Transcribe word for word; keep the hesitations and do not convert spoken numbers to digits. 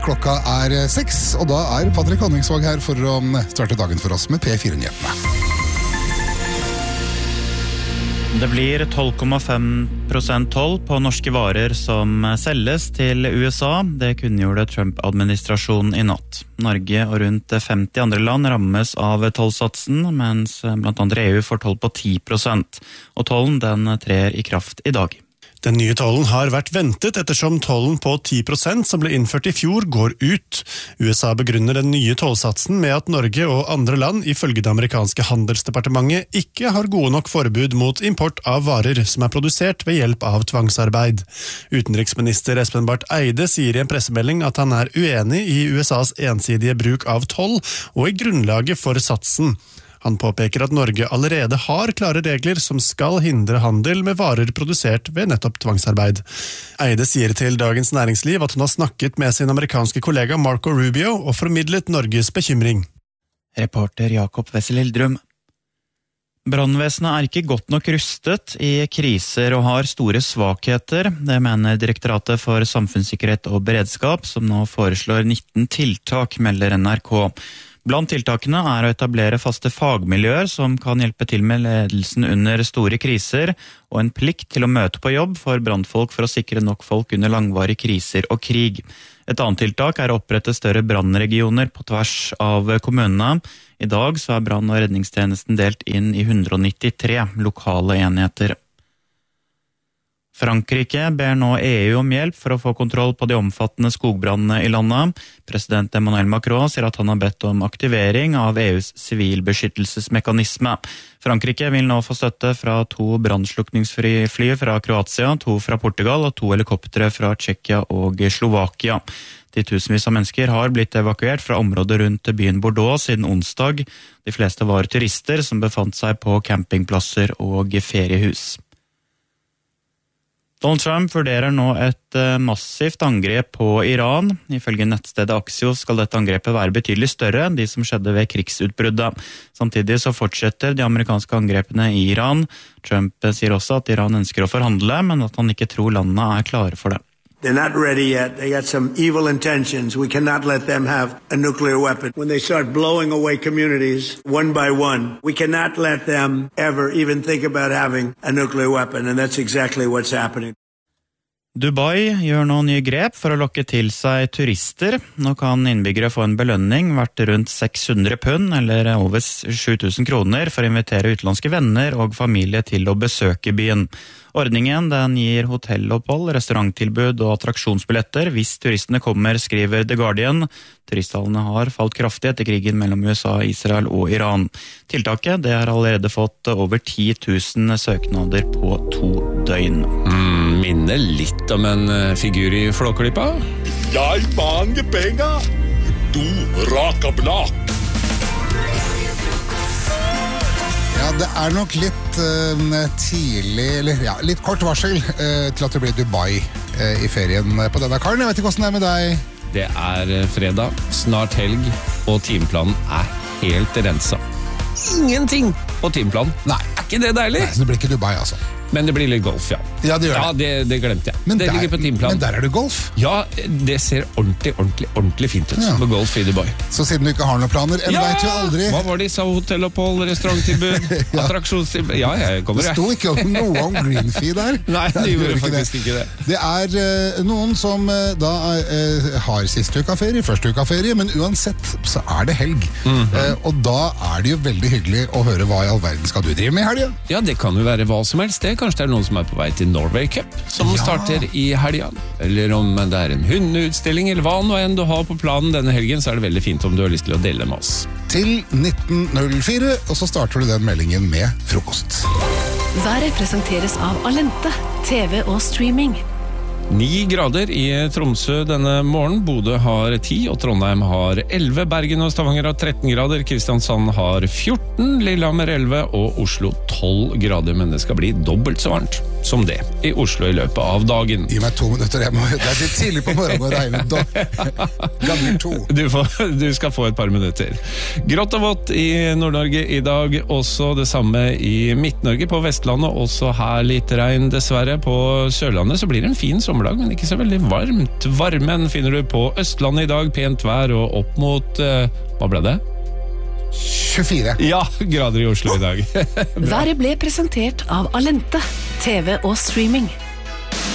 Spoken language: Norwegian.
Klokka er seks, og da er Patrick Honningsvåg her for å starte dagen for oss med P fire-nyhetene. Det blir tolv komma fem prosent toll på norske varer som selges til U S A. Det kunngjorde Trump-administrasjonen i natt. Norge og rundt femti andre land rammes av tollsatsen, mens blant andre E U får toll på ti prosent. Og tollen den trer i kraft i dag. Den nye tollen har vært ventet ettersom tollen på ti prosent som ble innført i fjor går ut. U S A begrunner den nye tollsatsen med at Norge og andre land ifølge det amerikanske handelsdepartementet ikke har gode nok forbud mot import av varer som er produsert ved hjelp av tvangsarbeid. Utenriksminister Espen Barth Eide sier i en pressemelding at han er uenig i U S A's ensidige bruk av toll og i grunnlaget for satsen. Han påpeker at Norge allerede har klare regler som skal hindre handel med varer produsert ved nettopp tvangsarbeid. Eide sier til Dagens Næringsliv at hun har snakket med sin amerikanske kollega Marco Rubio og formidlet Norges bekymring. Reporter Jakob Wessel-Hildrum. Brannvesenet er ikke godt nok rustet i kriser og har store svakheter. Det mener Direktoratet for samfunnssikkerhet og beredskap, som nå foreslår nitten tiltak, melder N R K. Blant tiltakene er å etablere faste fagmiljøer som kan hjelpe til med ledelsen under store kriser, og en plikt til å møte på jobb for brannfolk for å sikre nok folk under langvarige kriser og krig. Et annet tiltak er å opprette større brannregioner på tvers av kommunene. I dag så er brann- og redningstjenesten delt inn i hundre og nittitre lokale enheter. Frankrike ber nå E U om hjelp for å få kontroll på de omfattende skogbrannene i landet. President Emmanuel Macron sier at han har bedt om aktivering av E U's sivilbeskyttelsesmekanisme. Frankrike vil nå få støtte fra to brannslukningsfly fra Kroatia, to fra Portugal og to helikoptre fra Tsjekkia og Slovakia. Titusenvis av mennesker har blitt evakuert fra området rundt byen Bordeaux siden onsdag. De fleste var turister som befant seg på campingplasser og feriehus. Donald Trump vurderer nå et massivt angrep på Iran. Ifølge nettstedet Axios skal dette angrepet være betydelig større enn de som skjedde ved krigsutbruddet. Samtidig så fortsetter de amerikanske angrepene i Iran. Trump sier også at Iran ønsker å forhandle, men at han ikke tror landene er klare for det. They're not ready yet. They got some evil intentions. We cannot let them have a nuclear weapon. When they start blowing away communities one by one, we cannot let them ever even think about having a nuclear weapon. And that's exactly what's happening. Dubai gjør nå nye grep for å lokke til seg turister. Nå kan innbyggere få en belønning verdt rundt seks hundre pund, eller over sju tusen kroner, for å invitere utenlandske venner og familie til å besøke byen. Ordningen den gir hotellopphold, restauranttilbud og attraksjonsbilletter hvis turistene kommer, skriver The Guardian. Turisttallene har falt kraftig etter krigen mellom U S A, Israel og Iran. Tiltaket det har allerede fått over ti tusen søknader på to døgn. Mm, minner litt om en figur i Flåklypa. Jeg mange penger, du raka blak. Ja, det er nok litt uh, tidlig, eller ja, litt kort varsel uh, til at det blir Dubai uh, i ferien på denne karen. Jeg vet ikke hvordan det er med deg. Det er fredag, snart helg, og timeplanen er helt rensa. Ingenting på timeplanen. Nei. Er ikke det deilig? Nei, så det blir ikke Dubai, altså. Men det blir litt golf, ja. Ja, det gjør det. Ja, det, det glemte jeg. Men det der, ligger på timeplanen. men der er det golf. Ja, det ser ordentlig, ordentlig, ordentlig fint ut Ja. med golf i Dubai. Så siden du ikke har noen planer, en Ja! vet jo aldri. Hva var det de sa? Hotellopphold, restauranttilbud, Ja. attraksjonstilbud? Ja, jeg kommer, Det jeg. sto ikke om noe om Greenfee der. Nei, det gjorde gjorde ikke faktisk ikke det. Det er uh, noen som uh, da uh, har siste uka ferie, første uka ferie, men uansett så er det helg. Mhm. uh, og da er det jo veldig hyggelig å høre hva i all verden skal du drive med i helga. Ja, det kan jo være hva som helst. Det kanskje det er noen som er på vei til Norway Cup, som Ja. starter i helga. Eller om det er en hundeutstilling, eller hva nå enn du har på planen denne helgen, så er det veldig fint om du har lyst til å dele med oss. Til nitten null fire, og så starter du den meldingen med frokost. Været presenteres av Alente, T V og streaming. Ni grader i Tromsø denne morgen. Bodø har ti, og Trondheim har elleve. Bergen og Stavanger har tretten grader. Kristiansand har fjorten, Lillehammer elleve og Oslo tolv grader. Men det skal bli dobbelt så varmt som det i Oslo i løpet av dagen. Gi meg to minutter, jeg må, det er litt tidlig på morgenen å regne da. Ganger to. Du, får, du skal få et par minutter. Grått og vått i Nord-Norge i dag, også det samme i Midt-Norge. På Vestlandet også her litt regn dessverre. På Sørlandet så blir det en fin sommer formiddag, men ikke så veldig varmt. Varmen finner du på Østlandet i dag, pent vær og opp mot, eh, hva ble det? tjuefire. Ja, grader i Oslo i dag. Været ble presentert av Alente, T V og streaming.